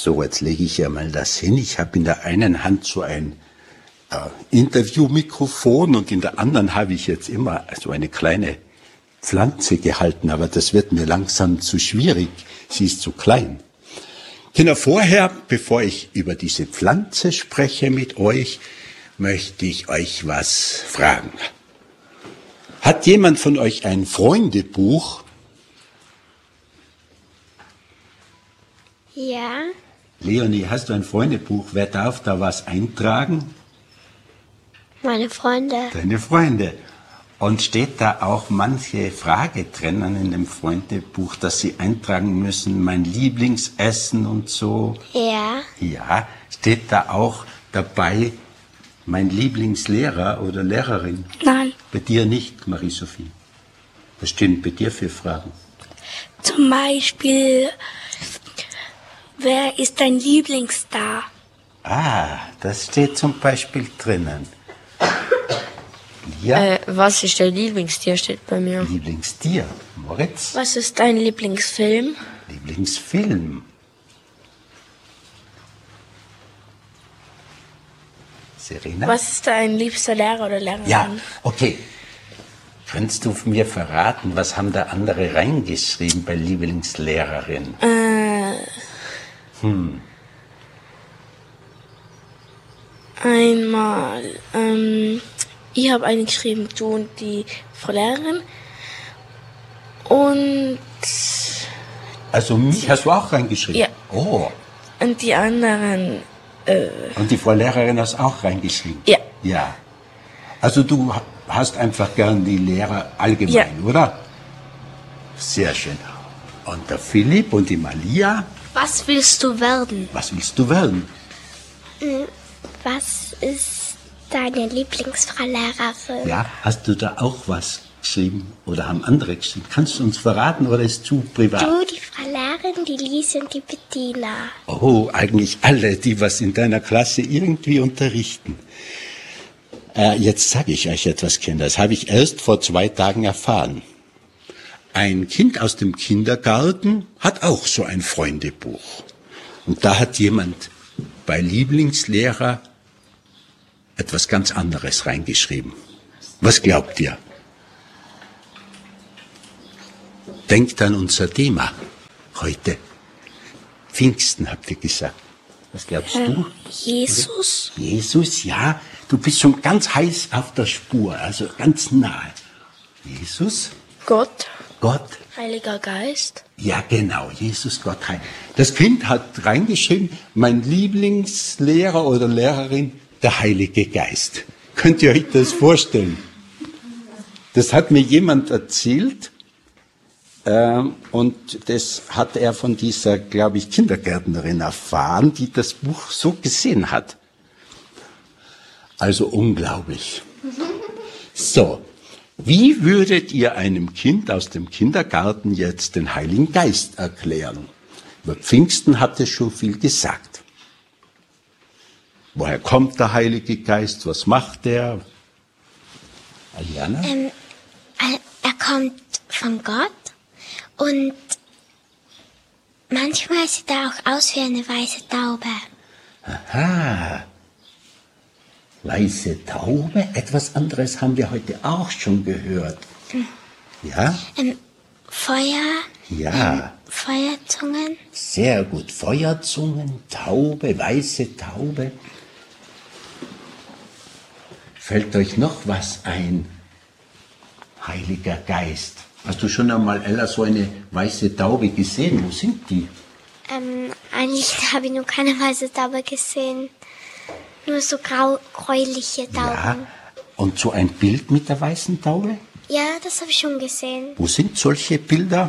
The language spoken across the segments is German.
So, jetzt lege ich ja mal das hin. Ich habe in der einen Hand so ein Interviewmikrofon und in der anderen habe ich jetzt immer so eine kleine Pflanze gehalten, aber das wird mir langsam zu schwierig. Sie ist zu klein. Kinder, vorher, bevor ich über diese Pflanze spreche mit euch, möchte ich euch was fragen. Hat jemand von euch ein Freundebuch? Ja. Leonie, hast du ein Freundebuch? Wer darf da was eintragen? Meine Freunde. Deine Freunde. Und steht da auch manche Frage drinnen in dem Freundebuch, dass sie eintragen müssen, mein Lieblingsessen und so? Ja. Ja. Steht da auch dabei, mein Lieblingslehrer oder Lehrerin? Nein. Bei dir nicht, Marie-Sophie. Was stehen bei dir für Fragen? Zum Beispiel, wer ist dein Lieblingsstar? Ah, das steht zum Beispiel drinnen. Ja. Was ist dein Lieblingstier, steht bei mir. Lieblingstier, Moritz. Was ist dein Lieblingsfilm? Lieblingsfilm. Serena? Was ist dein liebster Lehrer oder Lehrerin? Ja, okay. Könntest du mir verraten, was haben da andere reingeschrieben bei Lieblingslehrerin? Einmal, ich habe eine geschrieben, du und die Frau Lehrerin. Und Also mich hast du auch reingeschrieben? Ja. Oh, die anderen, und die Frau Lehrerin hast auch reingeschrieben? Ja. Ja. Also du hast einfach gern die Lehrer allgemein, Ja. oder? Sehr schön. Und der Philipp und die Malia, was willst du werden? was willst du werden? Was ist deine Lieblingsfrau-Lehrerin? Ja, hast du da auch was geschrieben oder haben andere geschrieben? Kannst du uns verraten oder ist zu privat? Du, die Frau Lehrerin, die Lise und die Bettina. Oh, eigentlich alle, die was in deiner Klasse irgendwie unterrichten. Jetzt sage ich euch etwas, Kinder. Das habe ich erst vor 2 Tagen erfahren. Ein Kind aus dem Kindergarten hat auch so ein Freundebuch. Und da hat jemand bei Lieblingslehrer etwas ganz anderes reingeschrieben. Was glaubt ihr? Denkt an unser Thema heute. Pfingsten, habt ihr gesagt. Was glaubst du? Jesus? Jesus, ja. Du bist schon ganz heiß auf der Spur, also ganz nahe. Jesus, Gott? Gott. Heiliger Geist? Ja, genau, Jesus, Gott, Heil. Das Kind hat reingeschrieben, mein Lieblingslehrer oder Lehrerin, der Heilige Geist. Könnt ihr euch das vorstellen? Das hat mir jemand erzählt und das hat er von dieser, glaube ich, Kindergärtnerin erfahren, die das Buch so gesehen hat. Also unglaublich. So, wie würdet ihr einem Kind aus dem Kindergarten jetzt den Heiligen Geist erklären? Über Pfingsten habt ihr schon viel gesagt. Woher kommt der Heilige Geist? Was macht er? Aliana? Er kommt von Gott und manchmal sieht er auch aus wie eine weiße Taube. Aha. Weiße Taube? Etwas anderes haben wir heute auch schon gehört. Ja? Feuer? Ja. Feuerzungen? Sehr gut. Feuerzungen, Taube, weiße Taube. Fällt euch noch was ein? Heiliger Geist. Hast du schon einmal, Ella, so eine weiße Taube gesehen? Wo sind die? Eigentlich habe ich noch keine weiße Taube gesehen. Nur so gräuliche Tauben. Ja. Und so ein Bild mit der weißen Taube? Ja, das habe ich schon gesehen. Wo sind solche Bilder?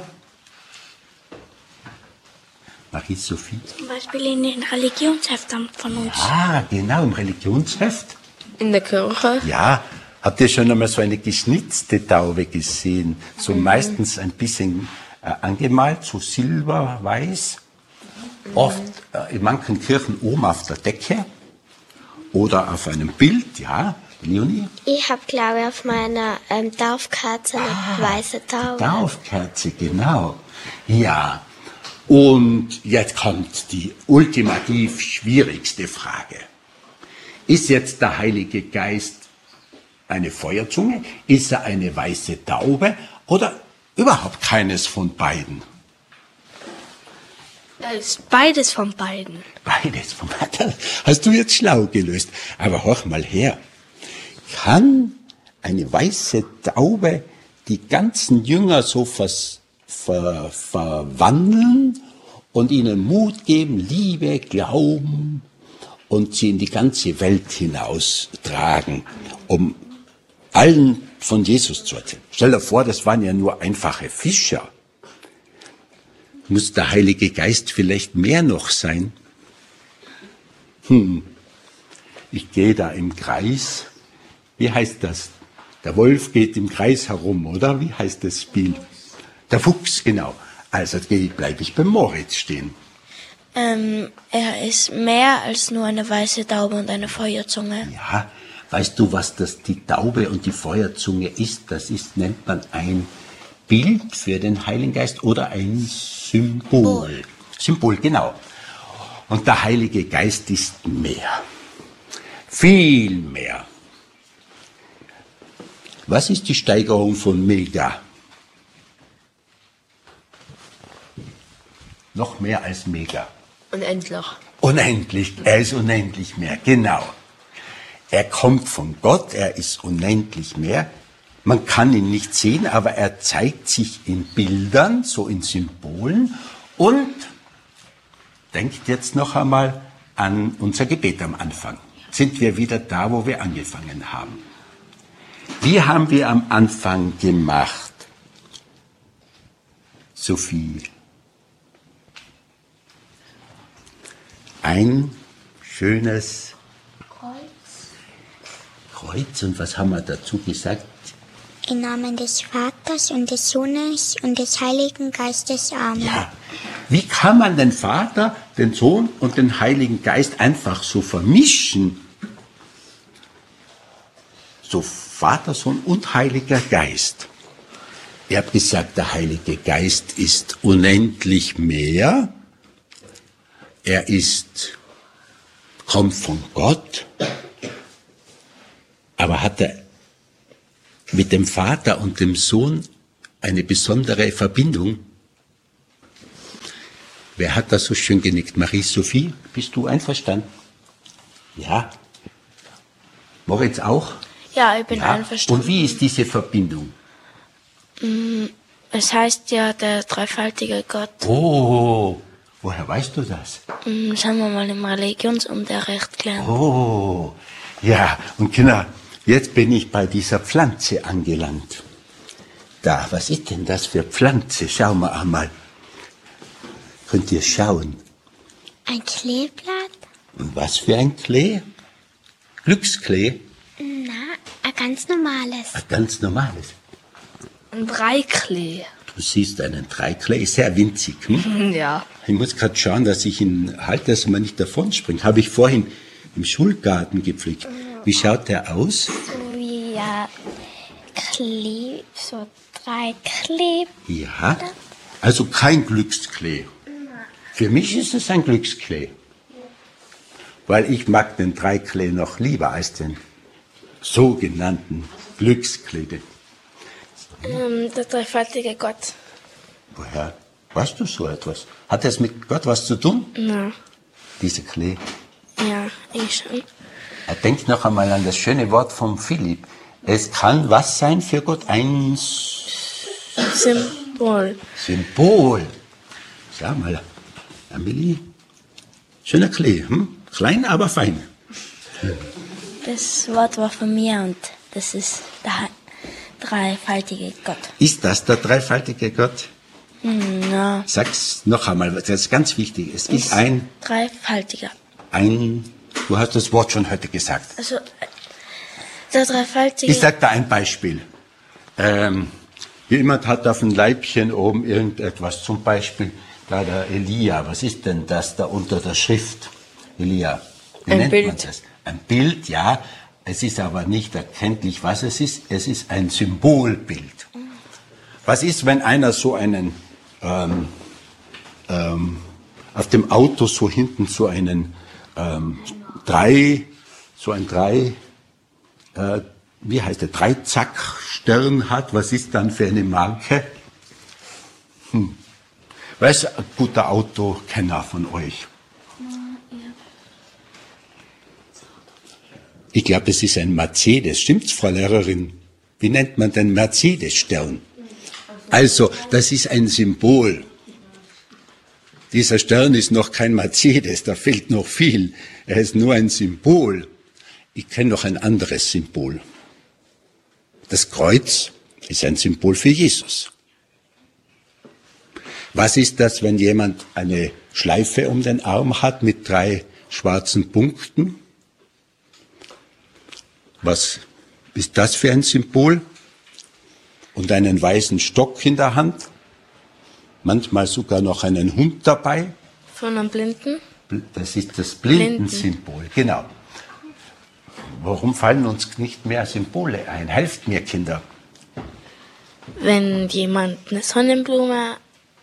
Marie-Sophie? Zum Beispiel in den Religionsheften von uns. Ah, genau, im Religionsheft. In der Kirche. Ja, habt ihr schon einmal so eine geschnitzte Taube gesehen? So meistens ein bisschen angemalt, so silberweiß. Oft in manchen Kirchen oben auf der Decke oder auf einem Bild, ja. Leonie? Ich habe, glaube ich, auf meiner Taufkerze eine weiße Taube. Taufkerze, genau. Ja. Und jetzt kommt die ultimativ schwierigste Frage. Ist jetzt der Heilige Geist eine Feuerzunge? Ist er eine weiße Taube? Oder überhaupt keines von beiden? Er ist beides von beiden. Beides von beiden. Hast du jetzt schlau gelöst. Aber horch mal her. Kann eine weiße Taube die ganzen Jünger so verwandeln und ihnen Mut geben, Liebe, Glauben und sie in die ganze Welt hinaustragen, um allen von Jesus zu erzählen? Stell dir vor, das waren ja nur einfache Fischer. Muss der Heilige Geist vielleicht mehr noch sein? Ich gehe da im Kreis. Wie heißt das? Der Wolf geht im Kreis herum, oder? Wie heißt das Spiel? Der Fuchs, genau. Also bleibe ich beim Moritz stehen. Er ist mehr als nur eine weiße Taube und eine Feuerzunge. Ja, weißt du, was das die Taube und die Feuerzunge ist? Das nennt man ein Bild für den Heiligen Geist oder ein Symbol. Symbol, genau. Und der Heilige Geist ist mehr. Viel mehr. Was ist die Steigerung von mega? Noch mehr als mega. Unendlich. Unendlich, er ist unendlich mehr, genau. Er kommt von Gott, er ist unendlich mehr. Man kann ihn nicht sehen, aber er zeigt sich in Bildern, so in Symbolen. Und denkt jetzt noch einmal an unser Gebet am Anfang. Sind wir wieder da, wo wir angefangen haben? Wie haben wir am Anfang gemacht, Sophie? Ein schönes Kreuz. Und was haben wir dazu gesagt? Im Namen des Vaters und des Sohnes und des Heiligen Geistes. Amen. Ja. Wie kann man den Vater, den Sohn und den Heiligen Geist einfach so vermischen? So Vater, Sohn und Heiliger Geist. Ich habe gesagt, der Heilige Geist ist unendlich mehr. Er kommt von Gott, aber hat er mit dem Vater und dem Sohn eine besondere Verbindung? Wer hat das so schön genickt? Marie-Sophie, bist du einverstanden? Ja. Moritz auch? Ja, ich bin Ja. einverstanden. Und wie ist diese Verbindung? Es heißt ja der dreifaltige Gott. Oh, woher weißt du das? Das haben wir mal im Religionsunterricht gelernt. Oh, ja, und Kinder, jetzt bin ich bei dieser Pflanze angelangt. Da, was ist denn das für Pflanze? Schauen wir einmal. Könnt ihr schauen? Ein Kleeblatt? Und was für ein Klee? Glücksklee? Na, ein ganz normales. Ein ganz normales. Ein Dreiklee. Du siehst einen Dreiklee, ist sehr winzig. Hm? Ja. Ich muss gerade schauen, dass ich ihn halte, dass er mir nicht davon springt. Habe ich vorhin im Schulgarten gepflückt. Wie schaut der aus? So wie so 3 Kleb. Ja, also kein Glücksklee. Für mich ist es ein Glücksklee. Weil ich mag den Dreiklee noch lieber als den sogenannten Glücksklee. Der dreifaltige Gott. Woher weißt du so etwas? Hat das mit Gott was zu tun, Na, dieser Klee? ja, ich schon. Denkt noch einmal an das schöne Wort von Philipp. Es kann was sein für Gott? Ein Symbol. Symbol. Schau mal, Amelie. Schöner Klee, hm? Klein, aber fein. Das Wort war von mir und das ist der dreifaltige Gott. Ist das der dreifaltige Gott? Na, Sag's noch einmal, das ist ganz wichtig. Es ist dreifaltiger. Du hast das Wort schon heute gesagt. Also, der dreifaltige... Ich sag da ein Beispiel. Jemand hat auf dem Leibchen oben irgendetwas, zum Beispiel da der Elia. Was ist denn das da unter der Schrift? Elia. Wie Ein nennt Bild. man das? Ein Bild, ja. Es ist aber nicht erkenntlich, was es ist. Es ist ein Symbolbild. Was ist, wenn einer so einen auf dem Auto so hinten so einen Dreizack-Stern hat. Was ist dann für eine Marke? Wer ist ein guter Autokenner von euch? Ich glaube, es ist ein Mercedes. Stimmt's, Frau Lehrerin? Wie nennt man den Mercedes-Stern? Also, das ist ein Symbol. Dieser Stern ist noch kein Mercedes, da fehlt noch viel. Er ist nur ein Symbol. Ich kenne noch ein anderes Symbol. Das Kreuz ist ein Symbol für Jesus. Was ist das, wenn jemand eine Schleife um den Arm hat mit 3 schwarzen Punkten? Was ist das für ein Symbol? Und einen weißen Stock in der Hand? Manchmal sogar noch einen Hund dabei? Von einem Blinden? Das ist das Blindensymbol, genau. Warum fallen uns nicht mehr Symbole ein? Helft mir, Kinder. Wenn jemand eine Sonnenblume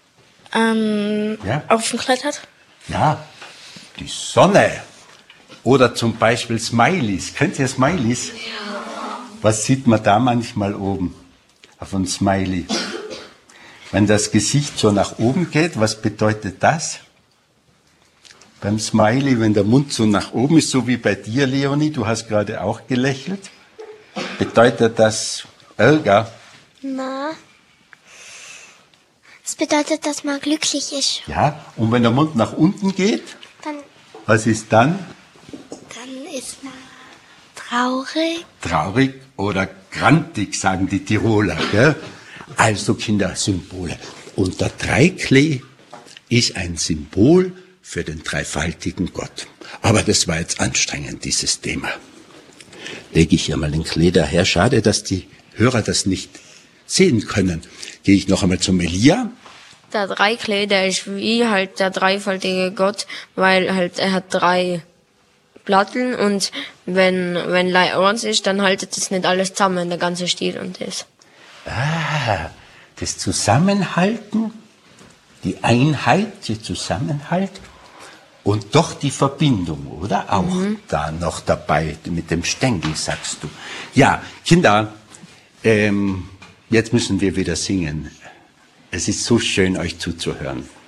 auf dem Kleid hat? Ja, die Sonne. Oder zum Beispiel Smileys. Kennt ihr Smileys? Ja. Was sieht man da manchmal oben auf einem Smiley? Wenn das Gesicht so nach oben geht, was bedeutet das? Beim Smiley, wenn der Mund so nach oben ist, so wie bei dir, Leonie, du hast gerade auch gelächelt, bedeutet das Ärger? Na, das bedeutet, dass man glücklich ist. Ja, und wenn der Mund nach unten geht, Dann, was ist dann? dann ist man traurig. Traurig oder grantig, sagen die Tiroler. Gell? Also Kinder, Symbole. Und der Dreiklee ist ein Symbol für den dreifaltigen Gott. Aber das war jetzt anstrengend, dieses Thema. Lege ich hier mal den Klee daher. Schade, dass die Hörer das nicht sehen können. Gehe ich noch einmal zum Elia. Der Dreiklee, der ist wie halt der dreifaltige Gott, weil halt er hat 3 Platteln und wenn Lei eins ist, dann haltet es nicht alles zusammen, der ganze Stil und das. Ah, das Zusammenhalten, die Einheit, der Zusammenhalt und doch die Verbindung, oder? Auch da noch dabei mit dem Stängel, sagst du. Ja, Kinder, jetzt müssen wir wieder singen. Es ist so schön, euch zuzuhören.